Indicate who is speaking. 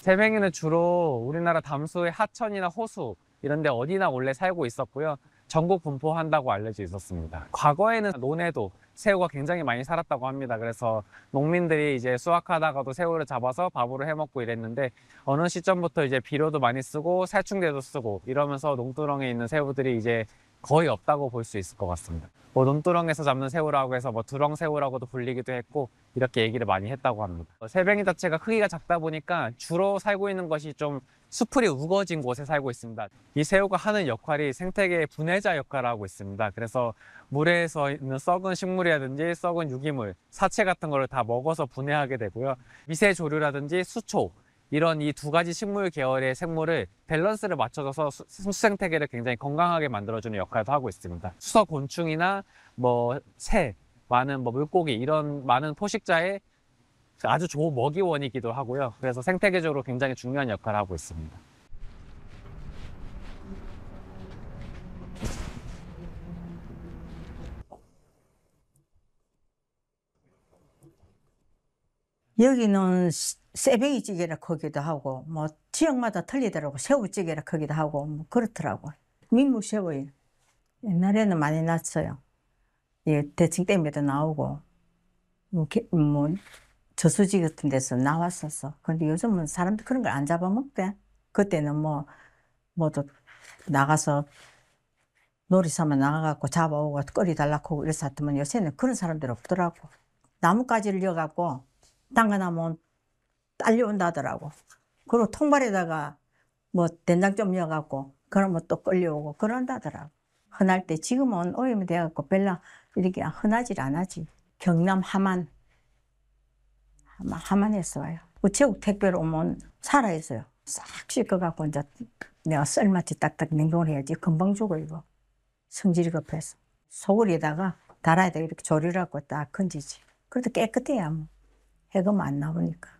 Speaker 1: 새뱅이는 주로 우리나라 담수의 하천이나 호수 이런 데 어디나 원래 살고 있었고요. 전국 분포한다고 알려져 있었습니다. 과거에는 논에도 새우가 굉장히 많이 살았다고 합니다. 그래서 농민들이 이제 수확하다가도 새우를 잡아서 밥으로 해 먹고 이랬는데 어느 시점부터 이제 비료도 많이 쓰고 살충제도 쓰고 이러면서 농두렁에 있는 새우들이 이제 거의 없다고 볼 수 있을 것 같습니다. 뭐 논두렁에서 잡는 새우라고 해서 뭐 두렁새우라고도 불리기도 했고 이렇게 얘기를 많이 했다고 합니다. 새뱅이 자체가 크기가 작다 보니까 주로 살고 있는 것이 좀 수풀이 우거진 곳에 살고 있습니다. 이 새우가 하는 역할이 생태계의 분해자 역할을 하고 있습니다. 그래서 물에서 있는 썩은 식물이라든지 썩은 유기물, 사체 같은 거를 다 먹어서 분해하게 되고요. 미세조류라든지 수초, 이런 이 두 가지 식물 계열의 생물을 밸런스를 맞춰줘서 수생태계를 굉장히 건강하게 만들어주는 역할도 하고 있습니다. 수서 곤충이나 뭐 새, 많은 뭐 물고기 이런 많은 포식자의 아주 좋은 먹이원이기도 하고요. 그래서 생태계적으로 굉장히 중요한 역할을 하고 있습니다.
Speaker 2: 여기는 새뱅이찌개라 크기도 하고 뭐 지역마다 틀리더라고. 새우찌개라 크기도 하고 뭐 그렇더라고. 민물새우예요. 옛날에는 많이 났어요. 예, 대칭댐에도 나오고 뭐 저수지 같은 데서 나왔었어. 근데 요즘은 사람들 그런 걸 안 잡아먹대. 그때는 뭐 뭐도 나가서 놀이삼아 나가갖고 잡아오고 끓이 달라고 이래서 하더만 요새는 그런 사람들 없더라고. 나뭇가지를 여갖고 담가놓으면 딸려온다더라고. 그리고 통발에다가 뭐 된장 좀 넣어갖고 그러면 또 끌려오고 그런다더라고. 흔할 때 지금은 오염이 돼갖고 별로 이렇게 흔하질 않아지. 경남 함안에서 와요. 우체국 택배로 오면 살아있어요. 싹 씻어갖고 이제 내가 썰마치 딱딱 냉동을 해야지. 금방 죽어 이거. 성질이 급해서. 소금에다가 달아야 돼. 이렇게 조리를 하고 딱 건지지. 그래도 깨끗해야 뭐. 해금 안 나오니까.